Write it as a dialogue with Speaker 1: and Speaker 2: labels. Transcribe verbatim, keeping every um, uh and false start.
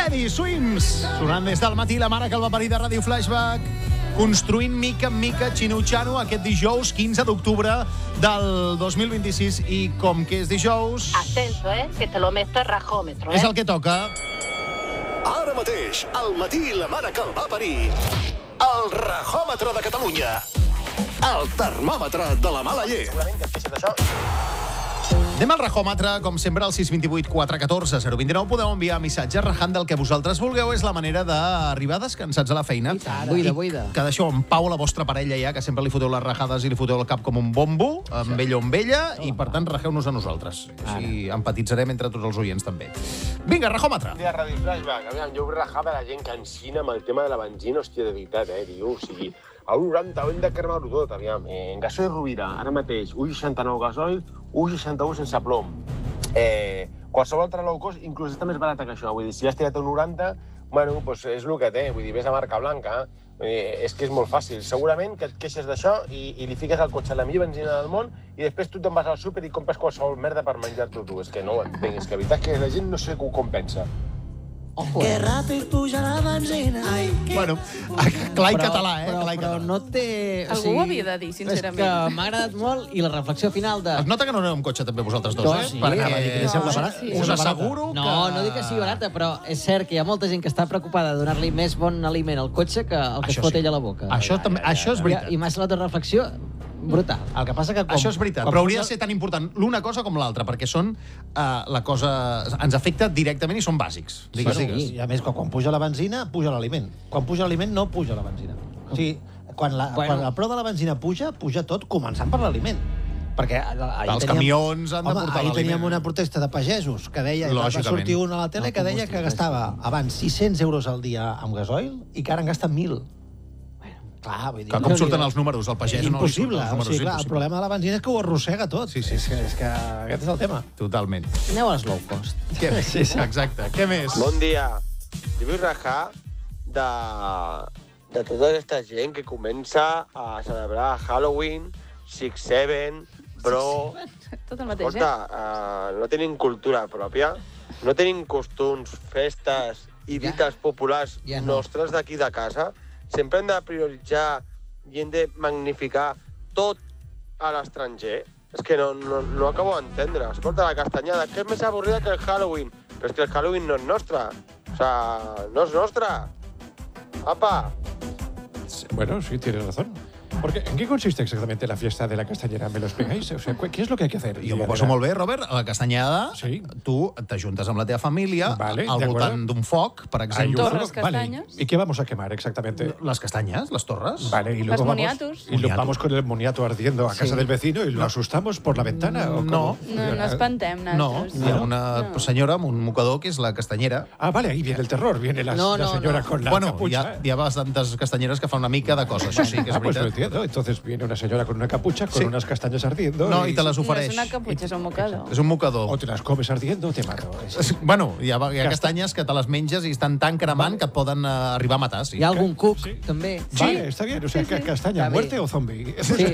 Speaker 1: Teddy Swims, sonant des del matí la mare que el va parir de Ràdio Flashback, construint mica en mica Xinutxano aquest dijous quinze d'octubre del dos mil vint-i-sis. I com que és dijous...
Speaker 2: Atento, eh, que te lo meto el rajómetro, eh.
Speaker 1: És el que toca.
Speaker 3: Ara mateix, al matí la mare que el va parir, el rajòmetre de Catalunya, el termòmetre de la mala llet.
Speaker 4: Segurament que et queixes d'això.
Speaker 1: Anem al rajòmetre, com sempre, al sis dos vuit quatre un quatre zero dos nou. Podeu enviar missatges rajant del que vosaltres vulgueu. És la manera d'arribar descansats a la feina.
Speaker 5: Buida, buida.
Speaker 1: Que deixeu en pau a la vostra parella ja, que sempre li foteu les rajades i li foteu el cap com un bombo, amb ell o amb ella, i per tant rajeu-nos a nosaltres. Així empatitzarem entre tots els oients també. Vinga, rajòmetre.
Speaker 4: Un dia a Ràdio Flashback, aviam, jo vull rajar de la gent que ensina amb el tema de la benzina, hòstia, de veritat, eh, tio, o sigui, a un noranta ho hem de cremar-ho tot, aviam. Eh, en gasoil Rovira, ara mateix, un seixanta-nou gasoil, un seixanta-u sense plom. Eh, qualsevol altre low cost, inclús està més barata que això. Vull dir, si has tirat un noranta, bueno, doncs és el que té. Vull dir, ves a marca blanca. Eh, és que és molt fàcil. Segurament que et queixes d'això i, i li fiques al cotxe la millor benzina del món i després tu te'n vas al súper i compres qualsevol merda per menjar-t'ho tu. És que no ho entenc. És que la veritat és que la gent no sé com compensa.
Speaker 5: Ojo,
Speaker 6: Que
Speaker 5: eh?
Speaker 6: ràpid puja la benzina. Ai, que...
Speaker 1: Bueno, clar i català, eh?
Speaker 5: Però,
Speaker 1: Clar i
Speaker 5: però
Speaker 1: català.
Speaker 5: no té...
Speaker 7: Algú ho havia de dir, sincerament.
Speaker 5: És que m'ha agradat molt i la reflexió final de...
Speaker 1: Es nota que no aneu amb cotxe també vosaltres dos,
Speaker 5: No,
Speaker 1: eh?
Speaker 5: sí.
Speaker 1: Perquè
Speaker 5: Anava a dir que
Speaker 7: li sembla barat.
Speaker 1: us
Speaker 7: Sí.
Speaker 1: asseguro que...
Speaker 5: No, no dic que sigui barata, però és cert que hi ha molta gent que està preocupada de donar-li més bon aliment al cotxe que el que
Speaker 1: Això
Speaker 5: es fot
Speaker 1: sí.
Speaker 5: ella a la boca.
Speaker 1: Això, també, això és veritat.
Speaker 5: I, i m'ha semblat una reflexió brutal.
Speaker 6: El que passa que... Com,
Speaker 1: Això és veritat,
Speaker 6: com
Speaker 1: però hauria de
Speaker 6: puja-
Speaker 1: ser tan important l'una cosa com l'altra, perquè són uh, la cosa... ens afecta directament i són bàsics. Digues,
Speaker 6: Bueno,
Speaker 1: digues.
Speaker 6: I a més, quan, quan puja la benzina, puja l'aliment. Quan puja l'aliment, no puja la benzina. O sigui, quan, la,
Speaker 5: Bueno.
Speaker 6: quan el preu de la benzina puja, puja tot, començant per l'aliment. Perquè ahir
Speaker 1: Els
Speaker 6: teníem,
Speaker 1: camions han de
Speaker 6: home,
Speaker 1: portar
Speaker 6: ahir
Speaker 1: l'aliment.
Speaker 6: teníem una protesta de pagesos que deia, va
Speaker 1: Lògicament.
Speaker 6: sortir un a la tele
Speaker 5: El
Speaker 6: que deia que
Speaker 5: combustible,
Speaker 6: gastava abans sis-cents euros al dia amb gasoil i que ara en gasta mil. Clar, vull dir...
Speaker 1: Que com surten els números, el pagès no li
Speaker 6: Impossible.
Speaker 1: surten els
Speaker 6: O
Speaker 1: números.
Speaker 6: sigui, clar, el
Speaker 1: impossible.
Speaker 6: problema de la benzina és que ho arrossega tot.
Speaker 1: Sí, sí,
Speaker 6: És que, és que aquest és el tema.
Speaker 1: Totalment.
Speaker 5: Aneu a les low cost.
Speaker 1: Què més? Sí, sí. Exacte. Què més?
Speaker 4: Bon dia. Jo vull rajar de, de tota aquesta gent que comença a celebrar Halloween, six seven, Bro...
Speaker 7: Tot el mateix,
Speaker 4: Escolta,
Speaker 7: eh?
Speaker 4: uh, no tenim cultura pròpia, no tenim costums, festes i
Speaker 5: Ja.
Speaker 4: dites populars
Speaker 5: Ja no.
Speaker 4: nostres d'aquí de casa. Sempre hem de prioritzar i hem de magnificar tot a l'estranger. És que no, no, no acabo d'entendre. Escolta, la castanyada, que és més avorrida que el Halloween. Però és que el Halloween no és nostre. O sea, no és nostre. Apa!
Speaker 8: Bueno, sí, tienes razón. Porque, ¿en qué consiste exactamente la fiesta de la castañera? ¿Me lo explicáis? O sea, ¿qué es lo que hay que hacer?
Speaker 1: Jo m'ho poso molt bé, Robert. A la castanyada,
Speaker 8: Sí.
Speaker 1: tu t'ajuntes amb la teva família
Speaker 8: Vale,
Speaker 1: al
Speaker 8: de
Speaker 1: voltant
Speaker 8: acuerdo.
Speaker 1: d'un foc, per
Speaker 8: Hay un
Speaker 1: exemple.
Speaker 7: Torres
Speaker 8: fuego. Vale,
Speaker 7: castañas.
Speaker 8: ¿y qué vamos a quemar exactamente?
Speaker 1: Les castanyes, les torres.
Speaker 8: Vale, y luego
Speaker 7: Los
Speaker 8: vamos,
Speaker 7: moniatos.
Speaker 8: y lo
Speaker 1: Moniato.
Speaker 8: vamos con el moniato ardiendo a casa
Speaker 5: Sí.
Speaker 8: del vecino y lo asustamos por la ventana. ¿o
Speaker 1: No.
Speaker 8: cómo?
Speaker 7: No, no espantem,
Speaker 1: No,
Speaker 7: nosaltres.
Speaker 1: hi ha una
Speaker 7: No.
Speaker 1: senyora amb un mocador que és la castanyera.
Speaker 8: Ah, vale, ahí viene el terror. Viene la,
Speaker 5: No,
Speaker 8: la
Speaker 5: no,
Speaker 8: señora
Speaker 5: no.
Speaker 8: con la
Speaker 1: Bueno, hi
Speaker 8: capucha.
Speaker 1: ha, hi ha bastantes castanyeres que fan una mica de coses, això sí que és
Speaker 8: Ah, pues lo
Speaker 1: veritat.
Speaker 8: entiendo. Entonces viene una señora con una capucha, con
Speaker 1: Sí.
Speaker 8: unas castañas ardiendo.
Speaker 1: No, i te les
Speaker 7: No és
Speaker 1: ofereix.
Speaker 7: una caputxa, és un mocador.
Speaker 1: És un mocador.
Speaker 8: O te las comes ardiendo o te mato.
Speaker 1: És- Bueno, hi ha, hi ha castanyes que te les menges i estan tan cremant que et poden uh, arribar a matar, sí.
Speaker 5: Hi ha algun cuc,
Speaker 8: Sí.
Speaker 5: també.
Speaker 8: Vale, está bien. O sea, ca- castaña,
Speaker 5: Está
Speaker 8: muerte
Speaker 5: bien.
Speaker 8: o zombie.
Speaker 5: Sí.